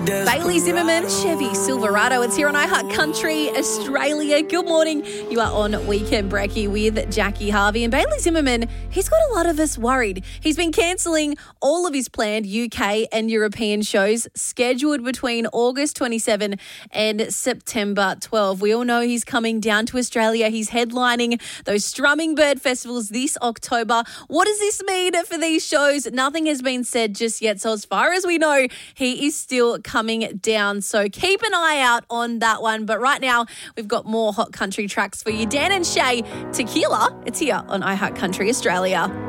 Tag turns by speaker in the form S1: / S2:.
S1: Bailey Zimmerman, Chevy Silverado. It's here on iHeart Country Australia. Good morning. You are on Weekend Brekkie with Jackie Harvey. And Bailey Zimmerman, he's got a lot of us worried. He's been cancelling all of his planned UK and European shows scheduled between August 27 and September 12. We all know he's coming down to Australia. He's headlining those Strumming Bird festivals this October. What does this mean for these shows? Nothing has been said just yet. So as far as we know, he is still coming down. So keep an eye out on that one. But right now, we've got more hot country tracks for you. Dan and Shay, Tequila. It's here on iHeart Country Australia.